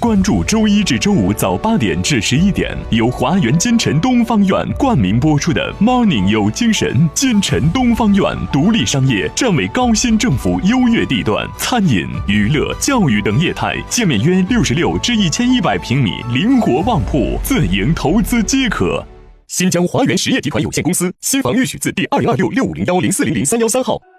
关注周一至周五早8点至11点，由华源金晨东方院冠名播出的 Morning 有精神。金晨东方院独立商业，站为高新政府优越地段，餐饮、娱乐、教育等业态，界面约66至1100平米，灵活旺铺，自营投资皆可。新疆华源实业集团有限公司，新房预许字第2026650104003113号。